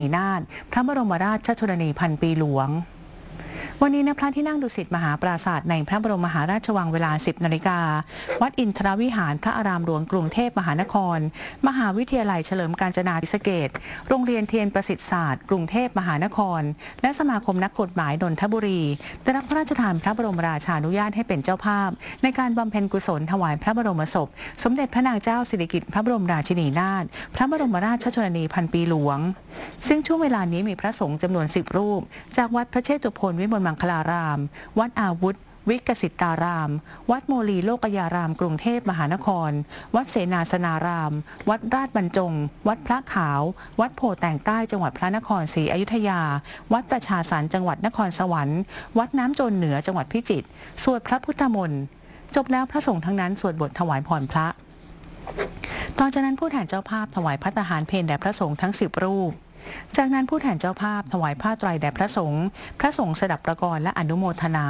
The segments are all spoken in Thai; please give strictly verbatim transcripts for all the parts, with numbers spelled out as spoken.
นาถพระบรมราชชนนีพันปีหลวงวันนี้ณพระที่นั่งดุสิตมหาปราสาทในพระบรมมหาราชวังเวลา สิบนาฬิกาวัดอินทรวิหารพระอารามหลวงกรุงเทพมหานครมหาวิทยาลัยเฉลิมกาญจนาภิเษกโรงเรียนเทียนประสิทธิศาสตร์กรุงเทพมหานครและสมาคมนักกฎหมายนนทบุรีได้รับพระราชทานพระบรมราชานุญาตให้เป็นเจ้าภาพในการบำเพ็ญกุศลถวายพระบรมศพสมเด็จพระนางเจ้าสิริกิติ์พระบรมราชินีนาถพระบรมราชชนนีพันปีหลวงซึ่งช่วงเวลานี้มีพระสงฆ์จำนวนสิบรูปจากวัดพระเชตุพนวิมลมังคลารามวัดอาวุธวิกสิตารามวัดโมลีโลกยารามกรุงเทพมหานครวัดเสนาสนารามวัดราชบรรจงวัดพระขาววัดโพธิ์แต่งใต้จังหวัดพระนครศรีอยุธยาวัดประชาสรรค์จังหวัดนครสวรรค์วัดน้ำโจรเหนือจังหวัดพิจิตรสวดพระพุทธมนต์จบแล้วพระสงฆ์ทั้งนั้นสวดบทถวายพรพระต่อจากนั้นผู้แทนเจ้าภาพถวายภัตตาหารเพลแด่พระสงฆ์ทั้งสิบรูปจากนั้นผู้แทนเจ้าภาพถวายผ้าไตรแด่พระสงฆ์พระสงฆ์สดับประกรและอนุโมทนา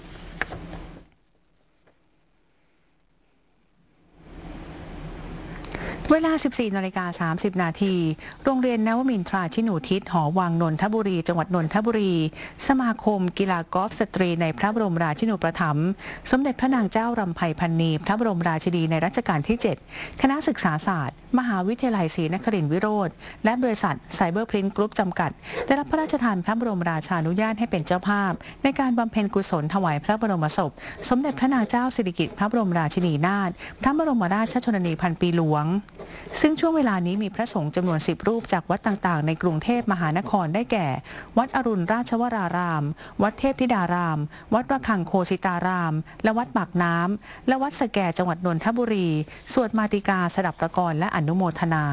เวลา สิบสี่นาฬิกาสามสิบนาทีโรงเรียนนวมินทราชินูทิศหอวังนนทบุรีจังหวัดนนทบุรีสมาคมกีฬากอล์ฟสตรีในพระบรมราชินูปถัมภ์สมเด็จพระนางเจ้ารำไพพรรณีพระบรมราชินีในรัชกาลที่เจ็ดคณะศึกษาศาสตร์มหาวิทยาลัยศรีนครินทร์วิโรธและบริษัทไซเบอร์พรินท์กรุ๊ปจำกัดได้รับพระราชทานพระบรมราชานุญาตให้เป็นเจ้าภาพในการบำเพ็ญกุศลถวายพระบรมศพสมเด็จพระนางเจ้าสิริกิติ์พระบรมราชินีนาถพระบรมราชชนนีพันปีหลวงซึ่งช่วงเวลานี้มีพระสงฆ์จำนวนสิบรูปจากวัดต่างๆในกรุงเทพมหานครได้แก่วัดอรุณราชวรารามวัดเทพธิดารามวัดระฆังโคสิตารามและวัดปากน้ำและวัดสแกจังหวัดนนทบุรีสวดมาติกาสดับประกรและอนุโมทนา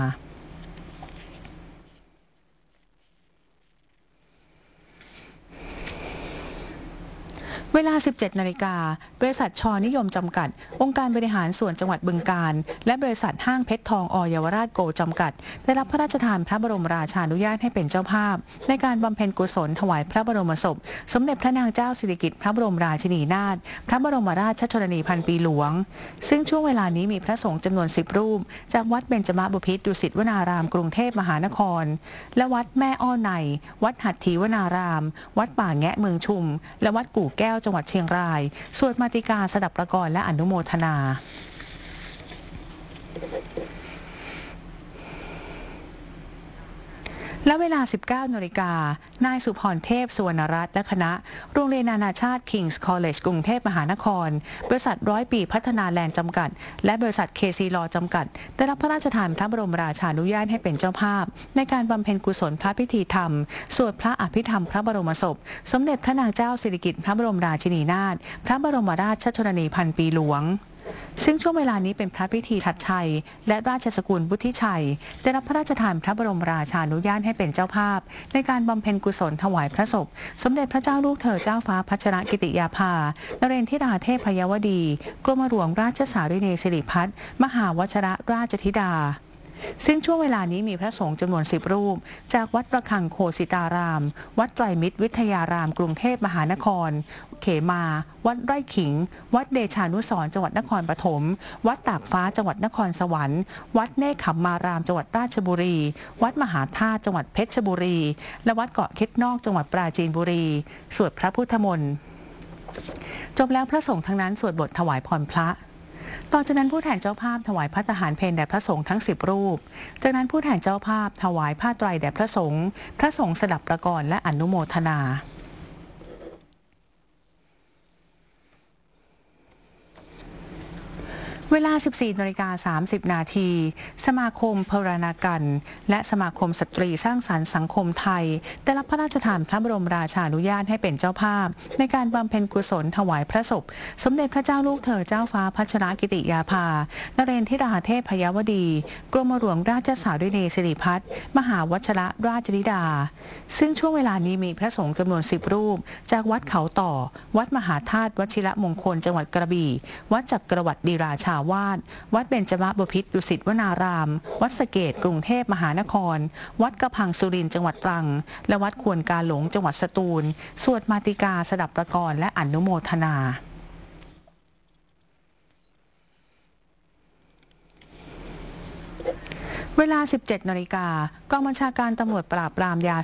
เวลา สิบเจ็ดนาฬิกาบริษัทชนิยมจำกัดองค์การบริหารส่วนจังหวัดบึงกาฬและบริษัทห้างเพชรทองอเยาวราชโกจำกัดได้รับพระราชทานพระบรมราชานุญาตให้เป็นเจ้าภาพในการบำเพ็ญกุศลถวายพระบรมศพสมเด็จพระนางเจ้าสิริกิติ์พระบรมราชินีนาถพระบรมราชชนนีพันปีหลวงซึ่งช่วงเวลานี้มีพระสงฆ์จำนวนสิบรูปจากวัดเบญจมบพิตรดุสิตวนารามกรุงเทพมหานครและวัดแม่อ้อในวัดหัตถีวนารามวัดป่าแงะเมืองชุมและวัดกู่แก้วจังหวัดเชียงรายสวดมาติกาสดับประกรและอนุโมทนาและเวลา สิบเก้านาฬิกานายสุพรเทพสุวรรณรัตน์และคณะโรงเรียนนานาชาติ King's College กรุงเทพมหานครบริษัทร้อยปีพัฒนาแลนด์จำกัดและบริษัท เค ซี Law จำกัดได้รับพระราชทานพระบรมราชานุญาตให้เป็นเจ้าภาพในการบำเพ็ญกุศลพระพิธีธรรมสวดพระอภิธรรมพระบรมศพสมเด็จพระนางเจ้าสิริกิติ์พระบรมราชินีนาถพระบรมราชชนนีพันปีหลวงซึ่งช่วงเวลานี้เป็นพระพิธีฉัตรชัยและราชสกุลวุฒิชัยได้รับพระราชทานพระบรมราชานุญาตให้เป็นเจ้าภาพในการบำเพ็ญกุศลถวายพระศพสมเด็จพระเจ้าลูกเธอเจ้าฟ้าพัชรกิติยาภานเรนทิราเทพพยวดีกรมหลวงราชสารินีสิริพัฒน์มหาวชรราชธิดาซึ่งช่วงเวลานี้มีพระสงฆ์จำนวนสิบรูปจากวัดระฆังโคสิตารามวัดไตรมิตรวิทยารามกรุงเทพมหานครเขมาวัดไร่ขิงวัดเดชานุสรณ์จังหวัดนครปฐมวัดตากฟ้าจังหวัดนครสวรรค์วัดเนคขมมารามจังหวัดราชบุรีวัดมหาธาตุจังหวัดเพชรบุรีและวัดเกาะเค็ดนอกจังหวัดปราจีนบุรีสวดพระพุทธมนต์จบแล้วพระสงฆ์ทั้งนั้นสวดบทถวายพรพระต่อจากนั้นผู้แทนเจ้าภาพถวายภัตตาหารเพลแด่พระสงฆ์ทั้งสิบรูปจากนั้นผู้แทนเจ้าภาพถวายผ้าไตรแด่พระสงฆ์พระสงฆ์สดับประกรและอนุโมทนาเวลา สิบสี่นาฬิกาสามสิบนาทีสมาคมพรณากันและสมาคมสตรีสร้างสรรค์สังคมไทยได้รับพระราชทานพระบรมราชานุญาตให้เป็นเจ้าภาพในการบำเพ็ญกุศลถวายพระศพสมเด็จพระเจ้าลูกเธอเจ้าฟ้าพัชรกิติยาภานเรนทิราเทพพยวดีกรมหลวงราชสารินีสิริพัฒน์มหาวชรราชธิดาซึ่งช่วงเวลานี้มีพระสงฆ์จำนวนสิบรูปจากวัดเขาต่อวัดมหาธาตุวชิรมงคลจังหวัดกระบี่วัดจักรวรรดิราชาวาสวัดเบญจมบพิตรดุสิตวนารามวัดสะเกษกรุงเทพมหานครวัดกระพังสุรินทร์จังหวัดตรังและวัดควนกาหลงจังหวัดสตูลสวดมาติกาสดับประกรและอนุโมทนา เเวลา สิบเจ็ดนาฬิกา กองบัญชาการตำรวจปราบปรามยา